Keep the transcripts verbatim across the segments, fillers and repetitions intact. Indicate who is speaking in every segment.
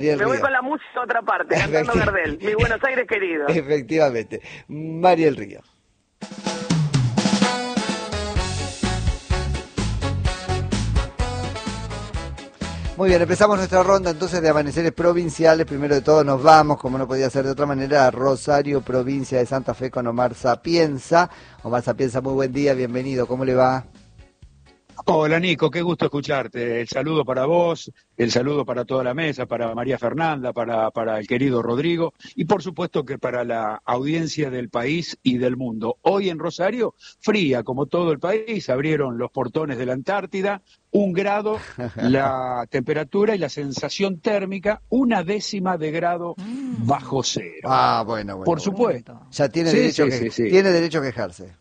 Speaker 1: Me voy con la música a otra parte, cantando Gardel, mi Buenos Aires querido.
Speaker 2: Efectivamente. Mariel Río. Muy bien, empezamos nuestra ronda entonces de amaneceres provinciales. Primero de todo nos vamos, como no podía ser de otra manera, a Rosario, provincia de Santa Fe, con Omar Sapienza. Omar Sapienza, muy buen día, bienvenido, ¿cómo le va?
Speaker 3: Hola Nico, qué gusto escucharte. El saludo para vos, el saludo para toda la mesa, para María Fernanda, para, para el querido Rodrigo y por supuesto que para la audiencia del país y del mundo. Hoy en Rosario, fría como todo el país, abrieron los portones de la Antártida, un grado la temperatura y la sensación térmica, una décima de grado bajo cero.
Speaker 2: Ah, bueno, bueno.
Speaker 3: Por
Speaker 2: bueno.
Speaker 3: supuesto.
Speaker 2: Ya tiene,
Speaker 3: sí,
Speaker 2: derecho,
Speaker 3: sí,
Speaker 2: que,
Speaker 3: sí, sí.
Speaker 2: tiene derecho a quejarse.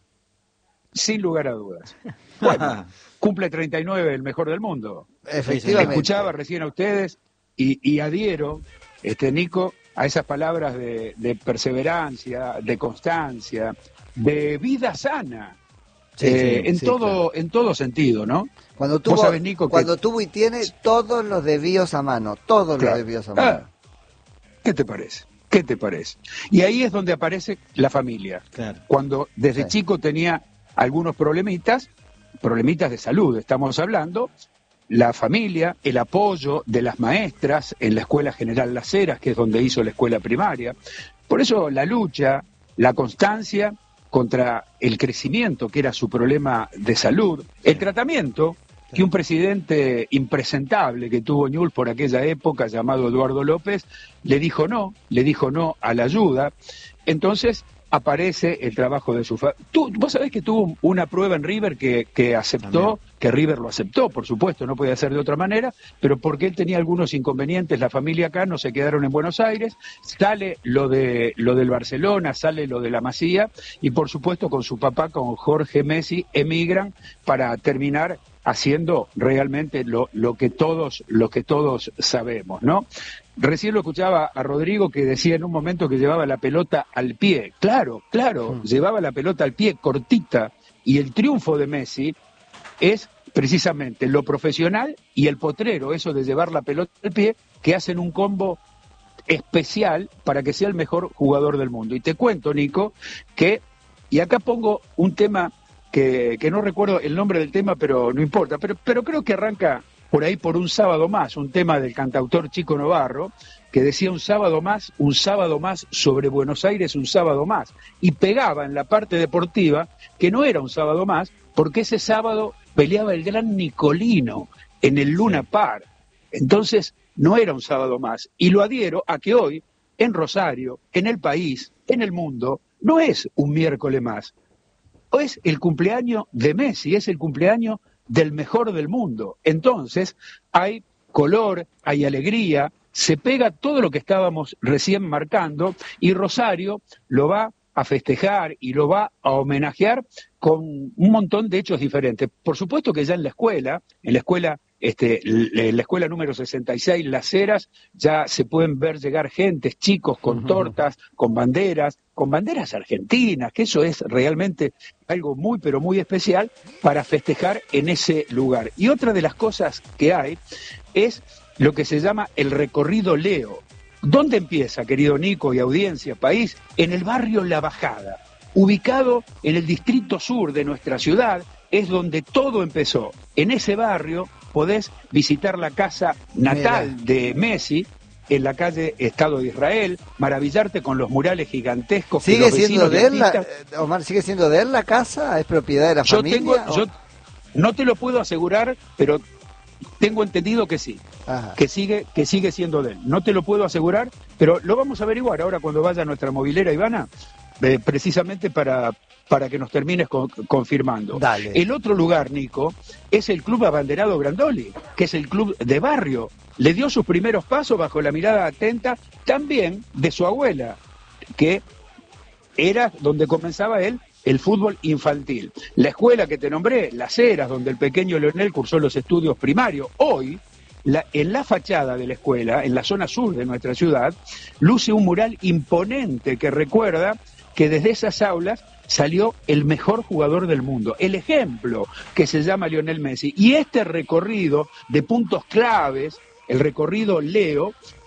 Speaker 3: Sin lugar a dudas. Bueno, cumple treinta y nueve, el mejor del mundo.
Speaker 2: Efectivamente.
Speaker 3: Escuchaba recién a ustedes y, y adhiero, este Nico, a esas palabras de, de perseverancia, de constancia, de vida sana,
Speaker 2: sí,
Speaker 3: eh,
Speaker 2: sí,
Speaker 3: en
Speaker 2: sí,
Speaker 3: todo,
Speaker 2: claro.
Speaker 3: en todo sentido, ¿no?
Speaker 2: Cuando tuvo,
Speaker 3: Vos sabés, Nico,
Speaker 2: cuando
Speaker 3: que...
Speaker 2: tuvo y tiene todos los desvíos a mano, todos
Speaker 3: Claro.
Speaker 2: los desvíos a mano.
Speaker 3: Ah, ¿qué te parece? ¿Qué te parece? Y ahí es donde aparece la familia.
Speaker 2: Claro.
Speaker 3: Cuando desde
Speaker 2: Sí.
Speaker 3: chico tenía algunos problemitas, problemitas de salud, estamos hablando, la familia, el apoyo de las maestras en la Escuela General Las Heras, que es donde hizo la escuela primaria. Por eso la lucha, la constancia contra el crecimiento, que era su problema de salud, el tratamiento que un presidente impresentable que tuvo Ñul por aquella época, llamado Eduardo López, le dijo no, le dijo no a la ayuda. Entonces aparece el trabajo de su familia. Vos sabés que tuvo una prueba en River que, que aceptó, También. que River lo aceptó, por supuesto, no podía ser de otra manera, pero porque él tenía algunos inconvenientes, la familia acá no se quedaron en Buenos Aires, sale lo de lo del Barcelona, sale lo de la Masía, y por supuesto con su papá, con Jorge Messi, emigran para terminar haciendo realmente lo, lo que todos, lo que todos sabemos, ¿no? Recién lo escuchaba a Rodrigo que decía en un momento que llevaba la pelota al pie. Claro, claro, mm. llevaba la pelota al pie cortita, y el triunfo de Messi es precisamente lo profesional y el potrero, eso de llevar la pelota al pie, que hacen un combo especial para que sea el mejor jugador del mundo. Y te cuento, Nico, que, y acá pongo un tema que, que no recuerdo el nombre del tema, pero no importa, pero, pero creo que arranca por ahí por un sábado más, un tema del cantautor Chico Novarro, que decía un sábado más, un sábado más sobre Buenos Aires, un sábado más, y pegaba en la parte deportiva que no era un sábado más, porque ese sábado peleaba el gran Nicolino en el Luna Park, entonces no era un sábado más, y lo adhiero a que hoy, en Rosario, en el país, en el mundo, no es un miércoles más, es el cumpleaños de Messi, es el cumpleaños del mejor del mundo. Entonces, hay color, hay alegría, se pega todo lo que estábamos recién marcando y Rosario lo va a festejar y lo va a homenajear con un montón de hechos diferentes. Por supuesto que ya en la escuela, en la escuela, este, en la escuela número sesenta y seis, Las Heras, ya se pueden ver llegar gentes, chicos con uh-huh. tortas, con banderas, con banderas argentinas, que eso es realmente algo muy, pero muy especial para festejar en ese lugar. Y otra de las cosas que hay es lo que se llama el recorrido Leo. ¿Dónde empieza, querido Nico y audiencia, país? En el barrio La Bajada, ubicado en el distrito sur de nuestra ciudad, es donde todo empezó. En ese barrio podés visitar la casa natal Mira. de Messi, en la calle Estado de Israel, maravillarte con los murales gigantescos.
Speaker 2: ¿Sigue
Speaker 3: que los
Speaker 2: siendo de él,
Speaker 3: artistas...
Speaker 2: la, Omar, sigue siendo de él la casa? ¿Es propiedad de la
Speaker 3: yo
Speaker 2: familia?
Speaker 3: Tengo,
Speaker 2: o...
Speaker 3: Yo no te lo puedo asegurar, pero tengo entendido que sí, Ajá. que sigue que sigue siendo de él. No te lo puedo asegurar, pero lo vamos a averiguar ahora cuando vaya nuestra movilera Ivana, eh, precisamente para, para que nos termines con, confirmando.
Speaker 2: Dale.
Speaker 3: El otro lugar, Nico, es el Club Abanderado Grandoli, que es el club de barrio. Le dio sus primeros pasos bajo la mirada atenta también de su abuela, que era donde comenzaba él el fútbol infantil. La escuela que te nombré, Las Heras, donde el pequeño Leonel cursó los estudios primarios, hoy, la, en la fachada de la escuela, en la zona sur de nuestra ciudad, luce un mural imponente que recuerda que desde esas aulas salió el mejor jugador del mundo, el ejemplo que se llama Lionel Messi. Y este recorrido de puntos claves, el recorrido Leo,